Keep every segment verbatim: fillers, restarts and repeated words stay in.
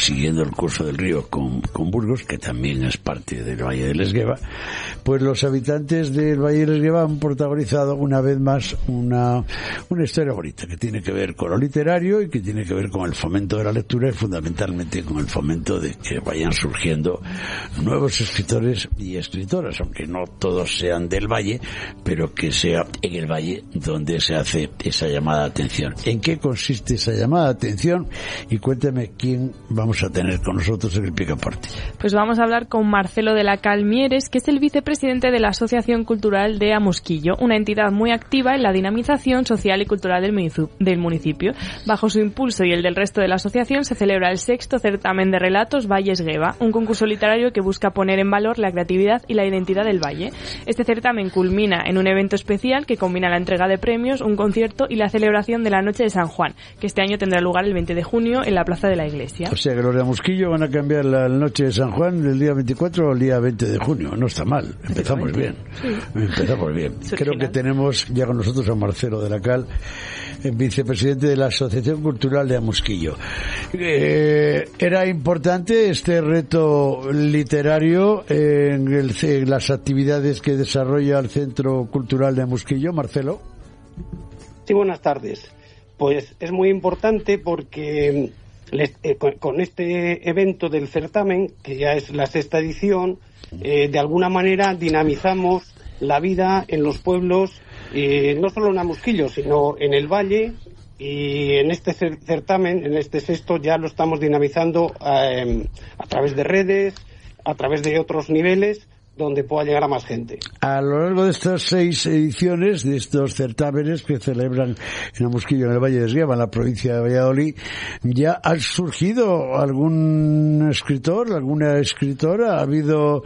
siguiendo el curso del río con, con Burgos, que también es parte del Valle del Esgueva, pues los habitantes del Valle del Esgueva han protagonizado una vez más una, una historia bonita que tiene que ver con lo literario y que tiene que ver con el fomento de la lectura y fundamentalmente con el fomento de que vayan surgiendo nuevos escritores y escritoras, aunque no todos sean del Valle, pero que sea en el Valle donde se hace esa llamada de atención. ¿En qué consiste esa llamada de atención? Y cuéntame quién vamos a tener con nosotros en el Picaporte. Pues vamos a hablar con Marcelo de la Cal Mieres, que es el vicepresidente de la Asociación Cultural de Amusquillo, una entidad muy activa en la dinamización social y cultural del municipio. Bajo su impulso y el del resto de la asociación se celebra el sexto certamen de relatos Valle Esgueva, un concurso literario que busca poner en valor la creatividad y la identidad del Valle. Este certamen culmina en un evento especial que combina la entrega de premios, un concierto y la celebración de la Noche de San Juan, que este año tendrá lugar el veinte de junio en la Plaza de la Iglesia. O sea que los de Amusquillo van a cambiar la Noche de San Juan del día veinticuatro al día veinte de junio. No está mal, empezamos bien. Sí. Empezamos bien. Creo que tenemos ya con nosotros a Marcelo de la Cal, vicepresidente de la Asociación Cultural de Amusquillo. Eh, ¿Era importante este reto literario en, el, en las actividades que desarrolla el Centro Cultural de Amusquillo, Marcelo? Sí, buenas tardes. Pues es muy importante porque les, eh, con, con este evento del certamen, que ya es la sexta edición, eh, de alguna manera dinamizamos la vida en los pueblos, eh, no solo en Amusquillo, sino en el Valle, y en este certamen, en este sexto, ya lo estamos dinamizando eh, a través de redes, a través de otros niveles, donde pueda llegar a más gente. A lo largo de estas seis ediciones, de estos certámenes que celebran en Amusquillo, en el Valle de Esgueva, en la provincia de Valladolid, ¿ya ha surgido algún escritor, alguna escritora? ¿Ha habido,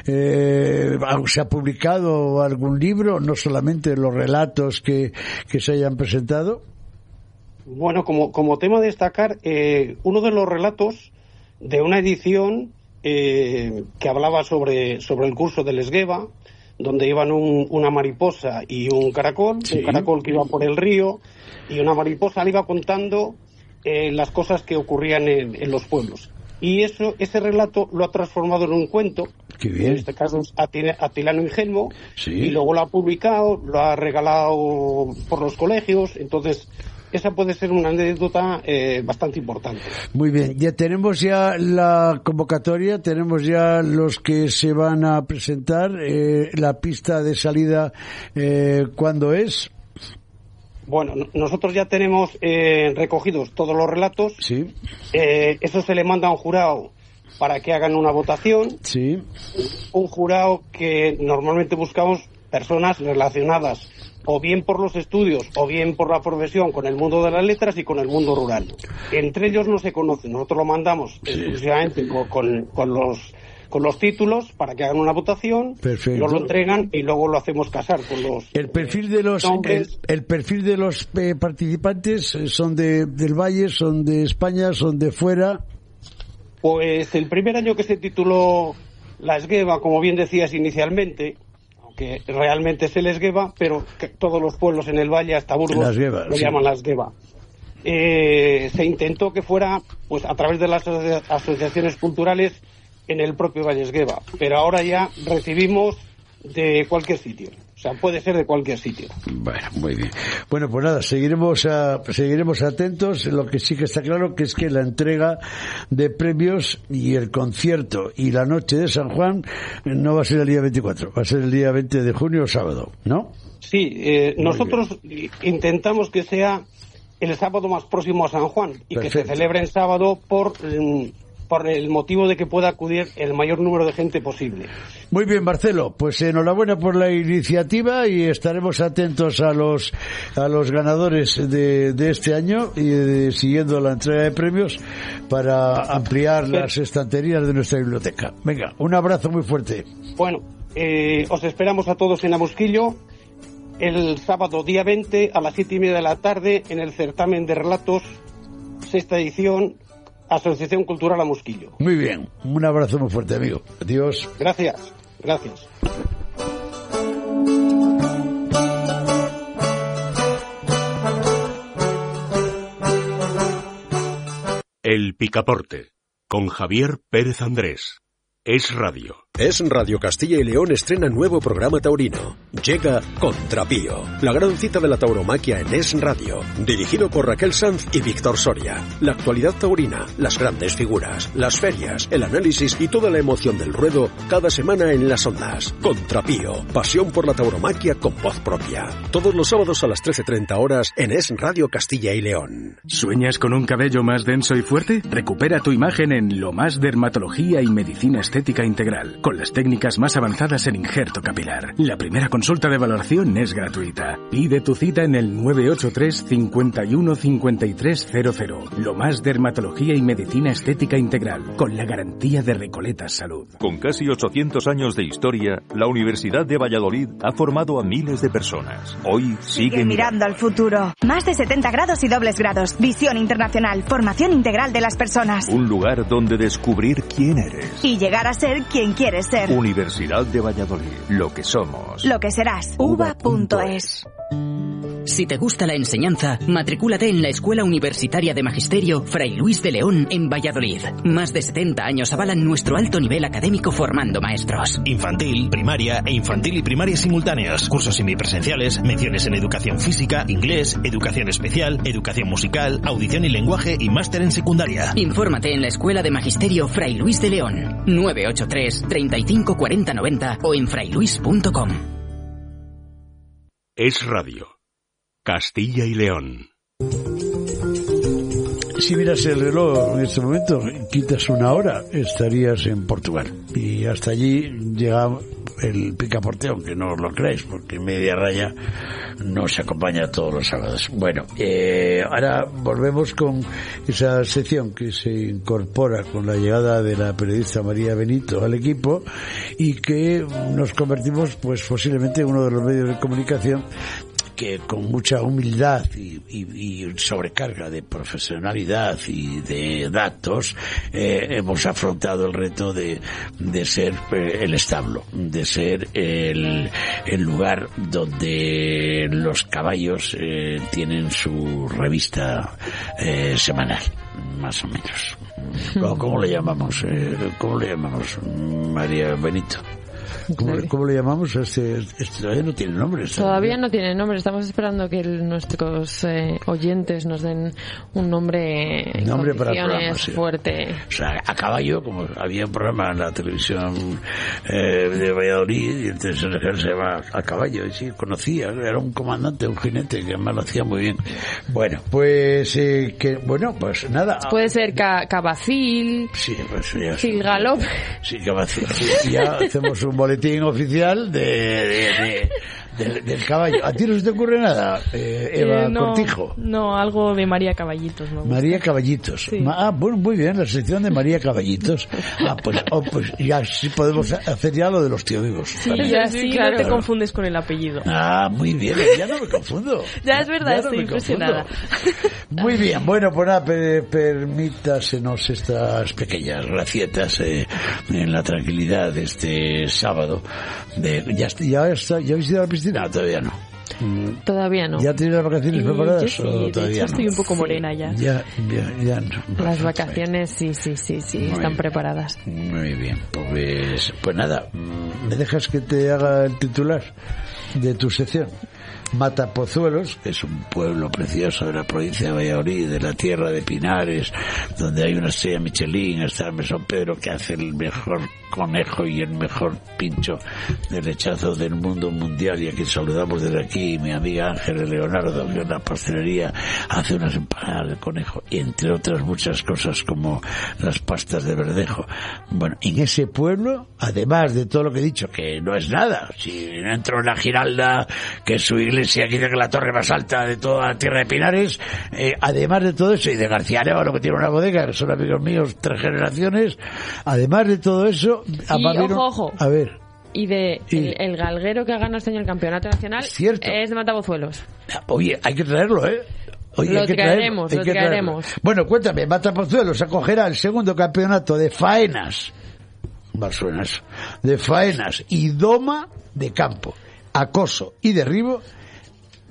eh, se ha publicado algún libro, no solamente los relatos que, que se hayan presentado? Bueno, como, como tema a destacar, eh, uno de los relatos de una edición Eh, que hablaba sobre, sobre el curso del Esgueva, donde iban un, una mariposa y un caracol, sí. Un caracol que iba por el río, y una mariposa le iba contando eh, las cosas que ocurrían en, en los pueblos. Y eso, ese relato lo ha transformado en un cuento, Qué bien. En este caso es Atilano Ingenuo, sí. Y luego lo ha publicado, lo ha regalado por los colegios, entonces esa puede ser una anécdota eh, bastante importante. Muy bien, ya tenemos ya la convocatoria, tenemos ya los que se van a presentar, eh, la pista de salida, eh, ¿cuándo es? Bueno, nosotros ya tenemos eh, recogidos todos los relatos. Sí. Eh, eso se le manda a un jurado para que hagan una votación. Sí. Un jurado que normalmente buscamos personas relacionadas o bien por los estudios o bien por la profesión con el mundo de las letras y con el mundo rural. Entre ellos no se conocen, nosotros lo mandamos sí. exclusivamente con, con, con los con los títulos para que hagan una votación, Perfecto. Lo entregan y luego lo hacemos casar con los el perfil de los el, el perfil de los eh, participantes son de del Valle, son de España, son de fuera. Pues el primer año que se tituló La Esgueva, como bien decías inicialmente, que realmente es el Esgueva, pero que todos los pueblos en el Valle, hasta Burgos, Esgueva, lo sí. llaman la Esgueva. Eh, se intentó que fuera, pues, a través de las asociaciones culturales en el propio Valle Esgueva, pero ahora ya recibimos de cualquier sitio. O sea, puede ser de cualquier sitio. Bueno, muy bien. Bueno, pues nada, seguiremos a, seguiremos atentos. Lo que sí que está claro que es que la entrega de premios y el concierto y la noche de San Juan no va a ser el día veinticuatro, va a ser el día veinte de junio, sábado, ¿no? Sí, eh, nosotros bien. Intentamos que sea el sábado más próximo a San Juan y Perfecto. Que se celebre en sábado por... Eh, por el motivo de que pueda acudir el mayor número de gente posible. Muy bien, Marcelo, pues enhorabuena por la iniciativa y estaremos atentos a los a los ganadores de, de este año y de, siguiendo la entrega de premios para ampliar Pero, las estanterías de nuestra biblioteca. Venga, un abrazo muy fuerte. Bueno, eh, os esperamos a todos en Amusquillo el sábado día veinte a las siete y media de la tarde en el certamen de relatos, sexta edición, Asociación Cultural Amusquillo. Muy bien, un abrazo muy fuerte, amigo. Adiós. Gracias, gracias. El Picaporte, con Javier Pérez Andrés. Es Radio. Es Radio Castilla y León estrena nuevo programa taurino. Llega Contrapío, la gran cita de la tauromaquia en Es Radio, dirigido por Raquel Sanz y Víctor Soria. La actualidad taurina, las grandes figuras, las ferias, el análisis y toda la emoción del ruedo cada semana en las ondas. Contrapío, pasión por la tauromaquia con voz propia. Todos los sábados a las trece treinta horas en Es Radio Castilla y León. ¿Sueñas con un cabello más denso y fuerte? Recupera tu imagen en Lo Más Dermatología y Medicina Estética Integral, con las técnicas más avanzadas en injerto capilar. La primera consulta de valoración es gratuita. Pide tu cita en el nueve ocho tres, cinco uno, cinco tres cero cero. Lo Más Dermatología y Medicina Estética Integral, con la garantía de Recoletas Salud. Con casi ochocientos años de historia, la Universidad de Valladolid ha formado a miles de personas. Hoy sigue, sigue mirando al futuro. Más de setenta grados y dobles grados. Visión internacional. Formación integral de las personas. Un lugar donde descubrir quién eres. Y llegar a ser quien quieres ser. Universidad de Valladolid. Lo que somos. Lo que serás. uva punto es. Si te gusta la enseñanza, matricúlate en la Escuela Universitaria de Magisterio Fray Luis de León en Valladolid. Más de setenta años avalan nuestro alto nivel académico formando maestros. Infantil, primaria e infantil y primaria simultáneas. Cursos semipresenciales, menciones en educación física, inglés, educación especial, educación musical, audición y lenguaje y máster en secundaria. Infórmate en la Escuela de Magisterio Fray Luis de León. nueve ocho tres, treinta y cinco, cuarenta, noventa o en frailuis punto com. Es Radio. Castilla y León. Si miras el reloj en este momento, quitas una hora, estarías en Portugal. Y hasta allí llega el picaporte, aunque no os lo creáis, porque Media Raya no se acompaña todos los sábados. Bueno, eh, ahora volvemos con esa sección que se incorpora con la llegada de la periodista María Benito al equipo y que nos convertimos, pues posiblemente en uno de los medios de comunicación que con mucha humildad y, y, y sobrecarga de profesionalidad y de datos eh, hemos afrontado el reto de, de ser eh, el establo, de ser el, el lugar donde los caballos eh, tienen su revista eh, semanal, más o menos. ¿Cómo, cómo le llamamos? Eh, ¿Cómo le llamamos, María Benito? ¿Cómo, ¿Cómo le llamamos a este, este? Todavía no tiene nombre. Todavía no tiene nombre. Estamos esperando que el, nuestros eh, oyentes nos den un nombre, nombre para el programa, sí. Fuerte. O sea, a caballo, como había un programa en la televisión eh, de Valladolid, y entonces se llama A Caballo, y sí, conocía, era un comandante, un jinete, que además lo hacía muy bien. Bueno, pues, eh, que, bueno, pues nada. Puede ser ca Cabacil, sí, pues ya. Gilgalop. Sí, Cabacil. Sí, ya hacemos un boletín oficial de, de, de, de, del caballo. ¿A ti no se te ocurre nada, eh, Eva eh, no, Cortijo? No, algo de María Caballitos. Me gusta. María Caballitos. Sí. Ah, bueno, muy bien, la sección de María Caballitos. Ah, pues, oh, pues ya sí podemos hacer ya lo de los tíos vivos. Sí, ya sí, claro. No te confundes con el apellido. Ah, muy bien, ya no me confundo. Ya es verdad, ya estoy no impresionada. Muy bien, bueno, pues nada, per, permítasenos estas pequeñas gracietas eh, en la tranquilidad de este sábado. De, ya, ya, está, ¿Ya habéis ido a la piscina? Todavía no. Todavía no. ¿Ya tienes las vacaciones y preparadas? Yo sí, o de todavía hecho estoy no? un poco morena ya. Ya, ya, ya no. Las vacaciones sí, sí, sí, sí, muy están bien, preparadas. Muy bien, pues, pues nada, ¿me dejas que te haga el titular de tu sección? Matapozuelos, que es un pueblo precioso de la provincia de Valladolid, de la tierra de Pinares, donde hay una estrella Michelin, está el Mesón Pedro, que hace el mejor conejo y el mejor pincho de lechazo del mundo mundial, y aquí saludamos desde aquí mi amiga Ángel Leonardo, que en la pastelería hace unas empanadas de conejo, y entre otras muchas cosas como las pastas de verdejo. Bueno, en ese pueblo, además de todo lo que he dicho, que no es nada, si entro en la Giralda, que es su iglesia, que dice que la torre más alta de toda la tierra de Pinares, eh, además de todo eso, y de García Arévalo, que tiene una bodega, que son amigos míos tres generaciones, además de todo eso, y ojo, ojo, a ver, y de y, el, el galguero que ha ganado este año el campeonato nacional cierto. Es de Matapozuelos. Oye, hay que traerlo, ¿eh? Oye, lo hay que traeremos, traerlo, lo hay que traeremos. Traerlo. Bueno, cuéntame, Matapozuelos acogerá el segundo campeonato de faenas, mal suena eso, de faenas y doma de campo, acoso y derribo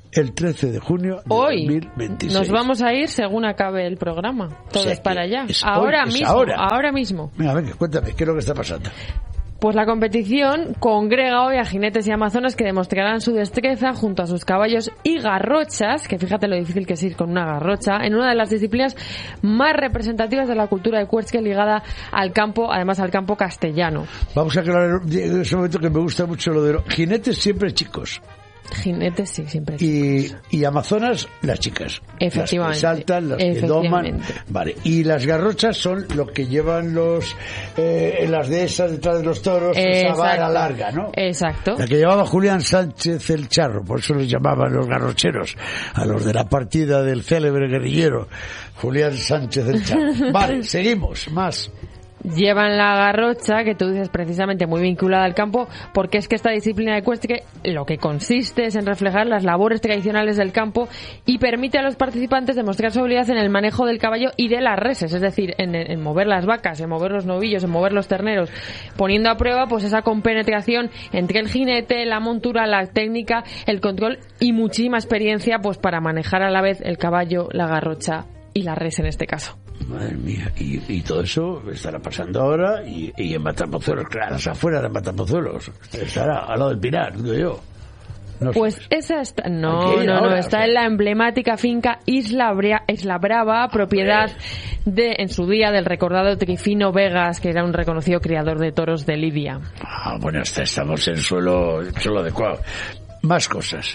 el trece de junio de hoy dos mil veintiséis. Nos vamos a ir según acabe el programa. Todos o sea, para allá. Es ahora hoy, mismo. Ahora. ahora mismo. Venga, venga, cuéntame, ¿qué es lo que está pasando? Pues la competición congrega hoy a jinetes y amazonas que demostrarán su destreza junto a sus caballos y garrochas, que fíjate lo difícil que es ir con una garrocha, en una de las disciplinas más representativas de la cultura de Cuesque ligada al campo, además al campo castellano. Vamos a aclarar en ese momento que me gusta mucho lo de los jinetes siempre chicos. Jinetes, sí, siempre y, y amazonas, las chicas. Efectivamente. Las que saltan, las que doman. Vale. Y las garrochas son lo que llevan los eh, las dehesas detrás de los toros, esa vara larga, ¿no? Exacto. La que llevaba Julián Sánchez el Charro, por eso les llamaban los garrocheros, a los de la partida del célebre guerrillero Julián Sánchez el Charro. Vale, seguimos, más. Llevan la garrocha, que tú dices precisamente muy vinculada al campo, porque es que esta disciplina de ecuestre lo que consiste es en reflejar las labores tradicionales del campo y permite a los participantes demostrar su habilidad en el manejo del caballo y de las reses, es decir, en, en mover las vacas, en mover los novillos, en mover los terneros, poniendo a prueba pues esa compenetración entre el jinete, la montura, la técnica, el control y muchísima experiencia pues para manejar a la vez el caballo, la garrocha y la res en este caso. Madre mía, y, y todo eso estará pasando ahora y, y en Matamozuelos, claro, afuera de Matamozuelos, estará al lado del Pinar, digo yo. No pues sé. esa está, no, no, ahora, no, está o sea, en la emblemática finca Isla, Brea, Isla Brava, propiedad de, en su día, del recordado Trifino Vegas, que era un reconocido criador de toros de Lidia. Ah, bueno, está, estamos en suelo, suelo adecuado. Más cosas.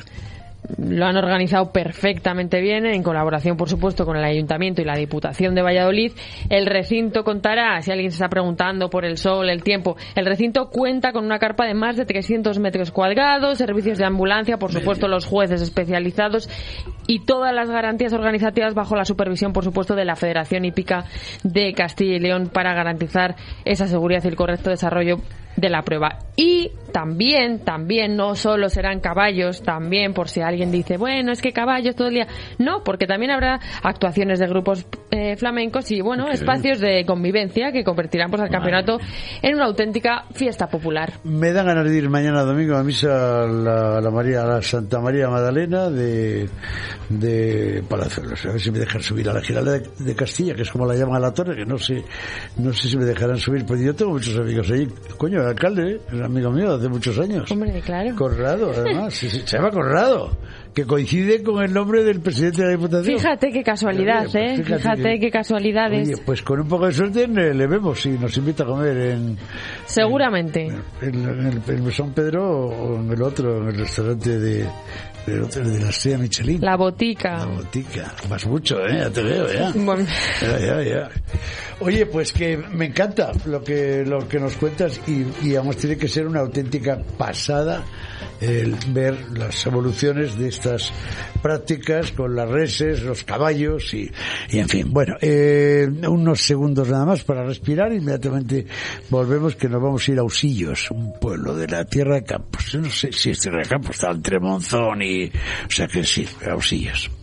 Lo han organizado perfectamente bien, en colaboración, por supuesto, con el Ayuntamiento y la Diputación de Valladolid. El recinto contará, si alguien se está preguntando por el sol, el tiempo, el recinto cuenta con una carpa de más de trescientos metros cuadrados, servicios de ambulancia, por supuesto, los jueces especializados y todas las garantías organizativas bajo la supervisión, por supuesto, de la Federación Hípica de Castilla y León para garantizar esa seguridad y el correcto desarrollo de la prueba. Y también, también no solo serán caballos, también por si alguien dice, bueno, es que caballos todo el día. No, porque también habrá actuaciones de grupos eh, flamencos y, bueno, espacios de convivencia que convertirán pues al campeonato en una auténtica fiesta popular. Me dan ganas de ir mañana domingo a misa a la, a la María, a la Santa María Magdalena de, de Palazuelos. A ver si me dejan subir a la Giralda de, de Castilla, que es como la llaman a la torre, que no sé, no sé si me dejarán subir, porque yo tengo muchos amigos allí. Coño, el alcalde, es amigo mío hace muchos años. Hombre, claro. Conrado, además, sí, sí, se llama Conrado, que coincide con el nombre del presidente de la Diputación. Fíjate qué casualidad, oye, pues ¿eh? Fíjate, fíjate qué, qué casualidades. Oye, pues con un poco de suerte le vemos y nos invita a comer en... Seguramente. En, en, en el, en San Pedro o en el otro, en el restaurante de... de la estrella Michelin. La botica. La botica. Vas mucho, ¿eh? Ya te veo, ya. Bueno. Ya, ya, ya. Oye, pues que me encanta lo que lo que nos cuentas y, y además tiene que ser una auténtica pasada el ver las evoluciones de estas prácticas con las reses, los caballos y, y en fin. Bueno, eh, unos segundos nada más para respirar. Inmediatamente volvemos, que nos vamos a ir a Usillos, un pueblo de la Tierra de Campos. Yo no sé si es Tierra de Campos, está entre Monzón y... O sea que sí, a Usillos.